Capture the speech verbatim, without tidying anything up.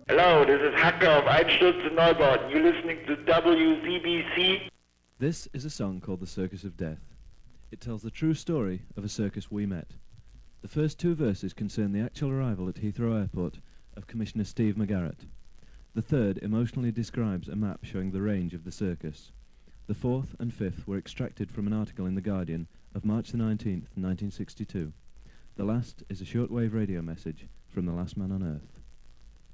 Hello, this is Hacker of Einsturz in Neubauten. You're listening to W Z B C. This is a song called The Circus of Death. It tells the true story of a circus we met. The first two verses concern the actual arrival at Heathrow Airport of Commissioner Steve McGarrett. The third emotionally describes a map showing the range of the circus. The fourth and fifth were extracted from an article in The Guardian of March the nineteenth, nineteen sixty-two. The last is a shortwave radio message from the last man on Earth.